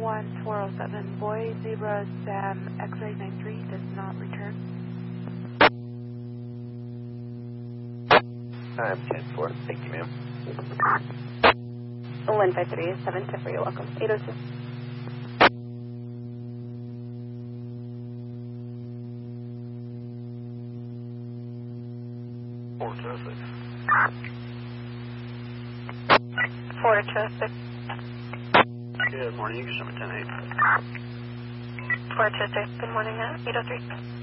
407, Boy Zebra Sam X-ray 93 does not return. I'm 10-4. Thank you, ma'am. 1537, tip for you. Welcome. 802. Good morning, you can show me 10-8. 426, good morning, 803.